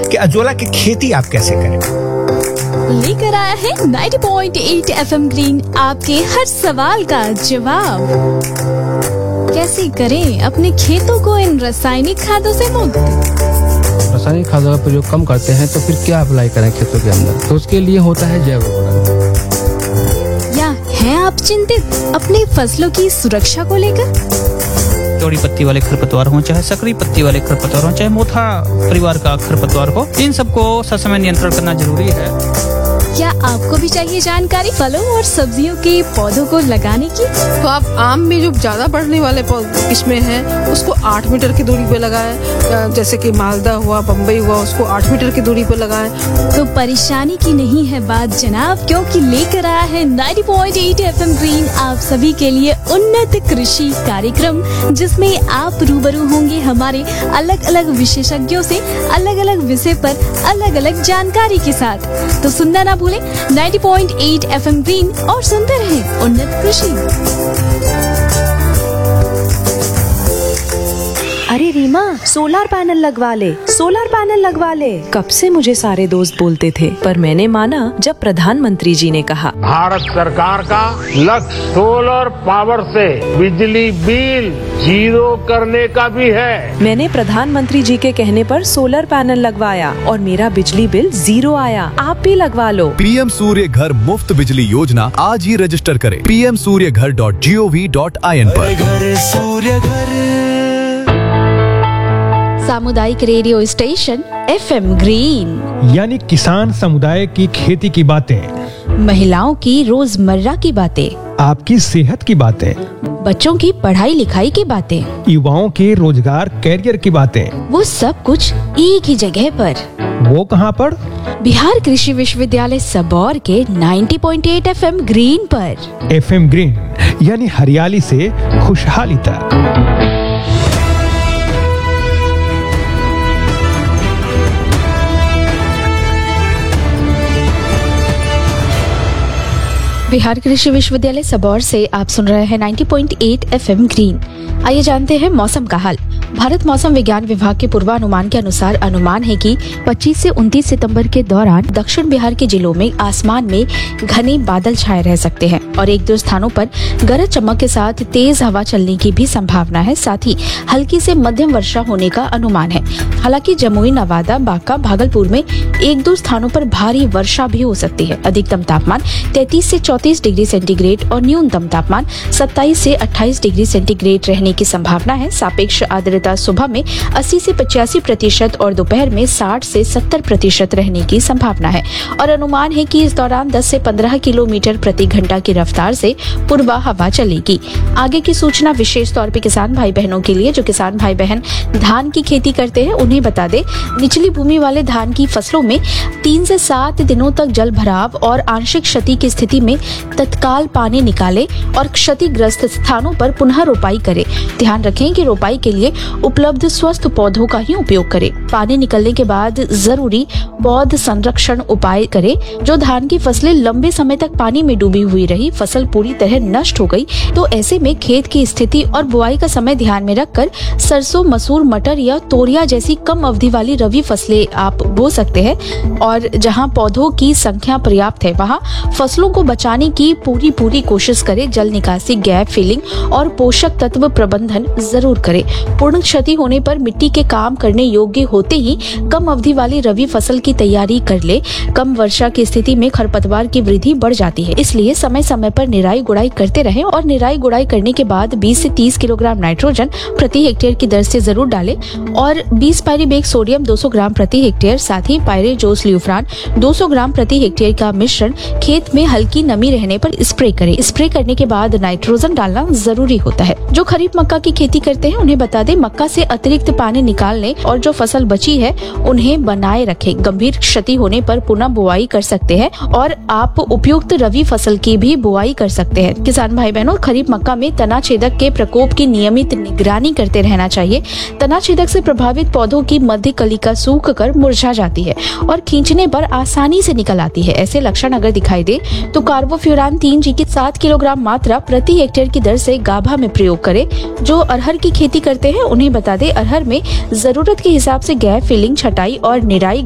कि अजोला की खेती आप कैसे करें। लेकर आया है 90.8 FM ग्रीन आपके हर सवाल का जवाब। कैसे करें अपने खेतों को इन रासायनिक खादों से मुक्त। रासायनिक खादों का प्रयोग कम करते हैं तो फिर क्या अप्लाई करें खेतों के अंदर, तो उसके लिए होता है जैव उर्वरक। या हैं आप चिंतित अपनी फसलों की सुरक्षा को लेकर? चौड़ी पत्ती वाले खरपतवार हों, चाहे सकरी पत्ती वाले खरपतवार हों, चाहे मोथा परिवार का खरपतवार हो, इन सबको ससमय नियंत्रण करना जरूरी है। क्या आपको भी चाहिए जानकारी फलों और सब्जियों के पौधों को लगाने की? तो आप आम में जो ज्यादा बढ़ने वाले किस्में हैं उसको 8 मीटर की दूरी पे लगाएं, जैसे कि मालदा हुआ, बम्बई हुआ, उसको 8 मीटर की दूरी पे लगाएं। तो परेशानी की नहीं है बात जनाब, क्योंकि लेकर आया है 90.8 FM ग्रीन आप सभी के लिए उन्नत कृषि कार्यक्रम, जिसमें आप रूबरू होंगे हमारे अलग अलग विशेषज्ञों से अलग अलग विषय पर अलग अलग जानकारी के साथ। तो सुनना ना भूलें 90.8 FM ग्रीन और सुनते रहें उन्नत कृषि। अरे रीमा, सोलर पैनल लगवा ले, सोलर पैनल लगवा ले। कब से मुझे सारे दोस्त बोलते थे, पर मैंने माना जब प्रधानमंत्री जी ने कहा। भारत सरकार का लक्ष्य सोलर पावर से बिजली बिल 0 करने का भी है। मैंने प्रधानमंत्री जी के कहने पर सोलर पैनल लगवाया और मेरा बिजली बिल 0 आया। आप भी लगवा लो। पीएम सूर्य घर मुफ्त बिजली योजना आज ही रजिस्टर करें pmsuryaghar.gov.in पर। घर सूर्य घर सामुदायिक रेडियो स्टेशन FM ग्रीन, यानी किसान समुदाय की खेती की बातें, महिलाओं की रोजमर्रा की बातें, आपकी सेहत की बातें, बच्चों की पढ़ाई लिखाई की बातें, युवाओं के रोजगार कैरियर की बातें, वो सब कुछ एक ही जगह पर। वो कहाँ पर? बिहार कृषि विश्वविद्यालय सबौर के 90.8 FM ग्रीन पर। FM ग्रीन यानी हरियाली से खुशहाली तक। बिहार कृषि विश्वविद्यालय सबौर से आप सुन रहे हैं 90.8 FM ग्रीन। आइए जानते हैं मौसम का हाल। भारत मौसम विज्ञान विभाग के पूर्वानुमान के अनुसार अनुमान है कि 25 से 29 सितंबर के दौरान दक्षिण बिहार के जिलों में आसमान में घने बादल छाए रह सकते हैं और 1-2 स्थानों पर गरज चमक के साथ तेज हवा चलने की भी संभावना है। साथ ही हल्की से मध्यम वर्षा होने का अनुमान है। हालांकि जमुई, नवादा, बांका, भागलपुर में 1-2 स्थानों पर भारी वर्षा भी हो सकती है। अधिकतम तापमान 33 से 34 डिग्री सेंटीग्रेड और न्यूनतम तापमान 27 से 28 डिग्री सेंटीग्रेड रहने की संभावना है। सापेक्ष आर्द्रता सुबह में 80 से 85% और दोपहर में 60 से 70% रहने की संभावना है और अनुमान है कि इस दौरान 10 से 15 किलोमीटर प्रति घंटा की रफ्तार से पूर्वा हवा चलेगी। आगे की सूचना विशेष तौर पे किसान भाई बहनों के लिए। जो किसान भाई बहन धान की खेती करते हैं उन्हें बता दें, निचली भूमि वाले धान की फसलों में 3 से 7 दिनों तक जल भराव और आंशिक क्षति की स्थिति में तत्काल पानी निकाले और क्षतिग्रस्त स्थानों पर पुनः रोपाई करें। ध्यान रखें कि रोपाई के लिए उपलब्ध स्वस्थ पौधों का ही उपयोग करें। पानी निकलने के बाद जरूरी पौध संरक्षण उपाय करें। जो धान की फसलें लंबे समय तक पानी में डूबी हुई रही, फसल पूरी तरह नष्ट हो गई, तो ऐसे में खेत की स्थिति और बुआई का समय ध्यान में रखकर सरसों, मसूर, मटर या तोरिया जैसी कम अवधि वाली रबी फसलें आप बो सकते हैं। और जहां पौधों की संख्या पर्याप्त है वहां फसलों को बचाने की पूरी कोशिश करें। जल निकासी, गैप फिलिंग और पोषक तत्व प्रबंधन जरूर करें। पूर्ण क्षति होने पर मिट्टी के काम करने योग्य होते ही कम अवधि वाली रबी फसल की तैयारी कर ले। कम वर्षा की स्थिति में खरपतवार की वृद्धि बढ़ जाती है, इसलिए समय समय पर निराई गुड़ाई करते रहें और निराई गुड़ाई करने के बाद 20 से 30 किलोग्राम नाइट्रोजन प्रति हेक्टेयर की दर से जरूर डालें और 20 पाइरीबेक सोडियम 200 ग्राम प्रति हेक्टेयर, साथ ही पायरेजोस ल्यूफ्रान 200 ग्राम प्रति हेक्टेयर का मिश्रण खेत में हल्की नमी रहने पर स्प्रे करें। स्प्रे करने के बाद नाइट्रोजन डालना जरूरी होता है। जो खरीफ मक्का की खेती करते हैं उन्हें बता दें, मक्का से अतिरिक्त पानी निकालने और जो फसल बची है उन्हें बनाए रखें। गंभीर क्षति होने पर पुनः बुआई कर सकते हैं और आप उपयुक्त रबी फसल की भी बुआई कर सकते हैं। किसान भाई बहनों, खरीफ मक्का में तना छेदक के प्रकोप की नियमित निगरानी करते रहना चाहिए। तना छेदक से प्रभावित पौधों की मध्य कलिका सूख कर मुरझा जाती है और खींचने पर आसानी से निकल आती है। ऐसे लक्षण अगर दिखाई दे तो कार्बोफ्यूरान 3G की 7 किलोग्राम मात्रा प्रति हेक्टेयर की दर से गाभा में प्रयोग करें। जो अरहर की खेती करते हैं उन्हें बता दें, अरहर में जरूरत के हिसाब से गैप फिलिंग, छटाई और निराई